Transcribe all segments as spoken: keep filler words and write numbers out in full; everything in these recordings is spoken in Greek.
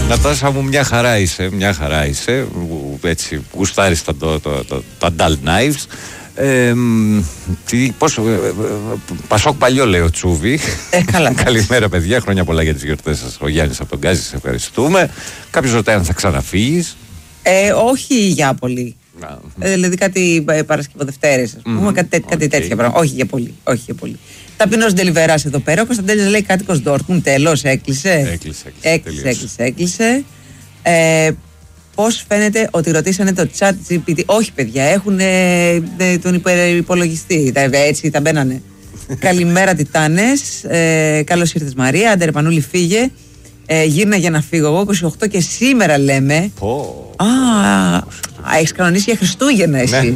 Νατάσα μου, μια χαρά είσαι, μια χαρά είσαι. Έτσι, γουστάρεις τα, το, το, το, τα dull knives. Ε, τι, πώς, ε, ε, Πασόκ παλιό, λέει ο Τσούβι. Ε, καλά. Καλημέρα, παιδιά. Χρόνια πολλά για τις γιορτές σας. Ο Γιάννης από τον Γκάζι, σε ευχαριστούμε. Κάποιος ρωτάει αν θα ξαναφύγεις. Ε, όχι για πολύ. Ε, δηλαδή κάτι ε, Παρασκευοδευτέρες, ας πούμε, mm, κάτι, κάτι okay. τέτοια πράγματα. Όχι για πολύ. Όχι για πολύ. Ταπεινός Ντελιβεράς εδώ πέρα. Ο Κωνσταντέλης λέει κάτοικος Ντόρτμουντ. Τέλος, έκλεισε. Έκλεισε, έκλεισε. Έκλεισε, έκλεισε. Ε, Πώς φαίνεται ότι ρωτήσανε το chat τζι πι τι. Όχι, παιδιά, έχουν ε, τον υπολογιστή. Έτσι τα μπαίνανε. Καλημέρα, Τιτάνες. Ε, καλώς ήρθες, Μαρία. Άντε, ρε Πανούλη, φύγε. Ε, γύρνα για να φύγω εγώ. είκοσι οκτώ και σήμερα λέμε. Oh. Α, έχεις κανονίσει για Χριστούγεννα εσύ.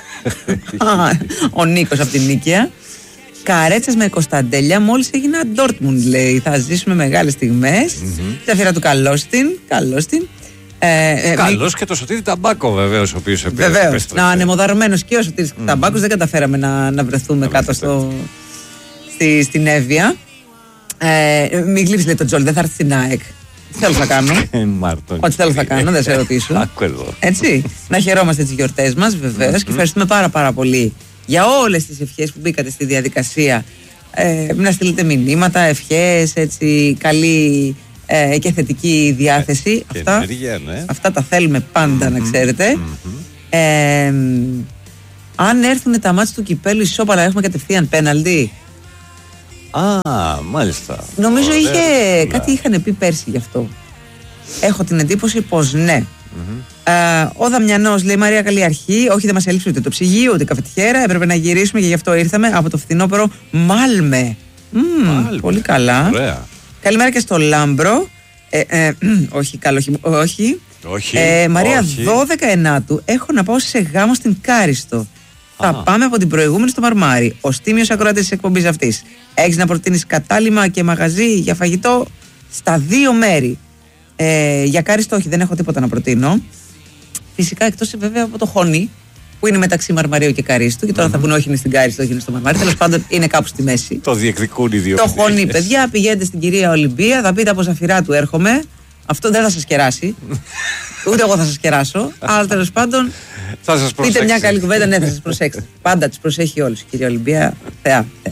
Ο Νίκος από την Νίκαια. Καρέτσας με Κωνσταντέλια, μόλις έγινα Ντόρτμουντ, λέει. Θα ζήσουμε μεγάλες στιγμές. Θα φύρα του καλώς την. Καλώς την. Ε, Καλώς μη... και το Σωτήρι Ταμπάκο, βεβαίως, ο οποίος επέστρεψε. Βεβαίως. Να, ανεμοδαρμένος και ο Σωτήρης mm. Ταμπάκος. Δεν καταφέραμε να, να βρεθούμε να κάτω στο, στη, στην Εύβοια. Ε, μην γλύψεις, λέει το Τζόλ, δεν θα έρθει στην ΑΕΚ. Τι θέλω θα κάνω. Ό,τι θέλω θα κάνω, δεν σε ρωτήσω. Έτσι. Να χαιρόμαστε τις γιορτές μας, βεβαίως. Και ευχαριστούμε πάρα πάρα πολύ για όλες τις ευχές που μπήκατε στη διαδικασία. Ε, να στείλετε μηνύματα, ευχές, έτσι, καλή ε, και θετική διάθεση. Ε, αυτά, ενέργεια, ναι. αυτά τα θέλουμε πάντα, mm-hmm, να ξέρετε. Mm-hmm. Ε, αν έρθουν τα μάτς του κυπέλου ισόπαλα, έχουμε κατευθείαν πέναλτι. Α, μάλιστα. Νομίζω Ωραία. είχε, κάτι είχαν πει πέρσι γι' αυτό. Έχω την εντύπωση πως ναι. Mm-hmm. Ε, ο Δαμιανός λέει: Μαρία, καλή αρχή. Όχι, δεν μας έλειψε ούτε το ψυγείο ούτε καφετιέρα. Έπρεπε να γυρίσουμε και γι' αυτό ήρθαμε από το φθινόπωρο Μάλμε. Mm, Μάλμε. Πολύ καλά. Ωραία. Καλημέρα και στο Λάμπρο. Ε, ε, όχι, καλό, όχι. όχι. Ε, Μαρία, όχι. δώδεκα ενάτου έχω να πάω σε γάμο στην Κάριστο. Θα πάμε από την προηγούμενη στο Μαρμάρι. Ο τίμιος ακροατής της εκπομπής αυτής. Έχεις να προτείνεις κατάλημα και μαγαζί για φαγητό στα δύο μέρη. Ε, για Κάριστο, όχι, δεν έχω τίποτα να προτείνω. Φυσικά εκτός βέβαια από το Χόνι, που είναι μεταξύ Μαρμαρίου και Καρίστου. Και τώρα mm-hmm. θα πούνε όχι είναι στην Κάριστο, όχι είναι στο Μαρμάρι. Τέλος πάντων είναι κάπου στη μέση. Το διεκδικούν οι δύο. Το Χόνι, παιδιά, πηγαίνετε στην κυρία Ολυμπία, θα πείτε από Ζαφυρά του έρχομαι. Αυτό δεν θα σας κεράσει. Ούτε εγώ θα σας κεράσω. Αλλά τέλος πάντων. Θα σας πείτε μια καλή κουβέντα, ναι, θα σας προσέξετε. Πάντα τις προσέχει όλους η κυρία Ολυμπία. Θεά, θεά.